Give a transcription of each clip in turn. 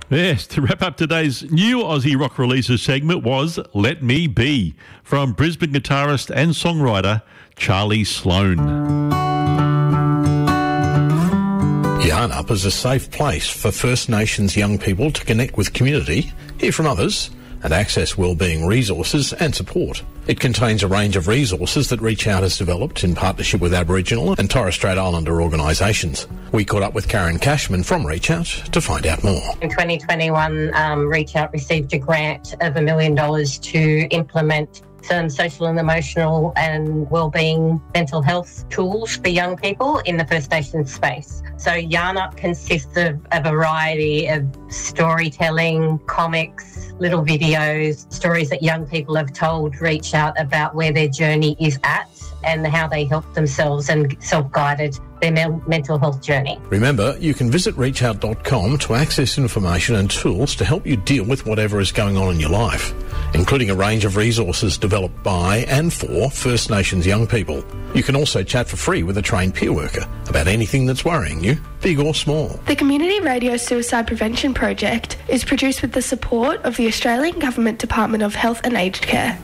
Yes, to wrap up today's new Aussie rock releases segment was Let Me Be from Brisbane guitarist and songwriter Charlie Sloan. Yarnup is a safe place for First Nations young people to connect with community, hear from others, and access wellbeing resources and support. It contains a range of resources that Reach Out has developed in partnership with Aboriginal and Torres Strait Islander organisations. We caught up with Karen Cashman from Reach Out to find out more. In 2021, Reach Out received a grant of $1 million to implement some social and emotional and wellbeing mental health tools for young people in the First Nations space. So Yarnup consists of a variety of storytelling, comics, little videos, stories that young people have told Reach Out about where their journey is at and how they help themselves and self-guided their mental health journey. Remember, you can visit reachout.com to access information and tools to help you deal with whatever is going on in your life, including a range of resources developed by and for First Nations young people. You can also chat for free with a trained peer worker about anything that's worrying you, big or small. The Community Radio Suicide Prevention Project is produced with the support of the Australian Government Department of Health and Aged Care.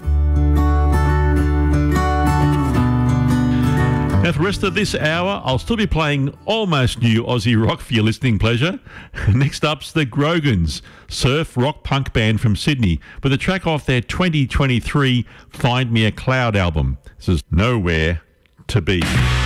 Now, for the rest of this hour, I'll still be playing almost new Aussie rock for your listening pleasure. Next up's the Grogans, surf rock punk band from Sydney, with a track off their 2023 Find Me a Cloud album. This is Nowhere to Be.